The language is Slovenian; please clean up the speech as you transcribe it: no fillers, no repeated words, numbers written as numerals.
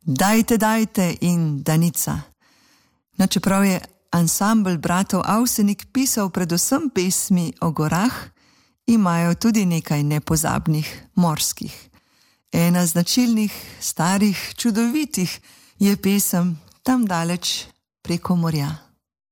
Dajte in Danica. No, čeprav je ansambl bratov Avsenik pisal predvsem pesmi o gorah, imajo tudi nekaj nepozabnih morskih. Ena značilnih, starih, čudovitih je pesem Tam daleč preko morja.